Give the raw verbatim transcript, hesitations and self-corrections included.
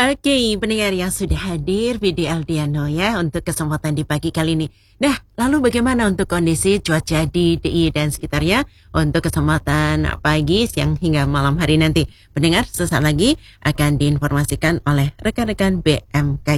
Oke, pendengar yang sudah hadir V D Aldiano ya untuk kesempatan di pagi kali ini. Nah, lalu bagaimana untuk kondisi cuaca di D I Y dan sekitarnya untuk kesempatan pagi, siang hingga malam hari nanti? Pendengar, sesaat lagi akan diinformasikan oleh rekan-rekan B M K.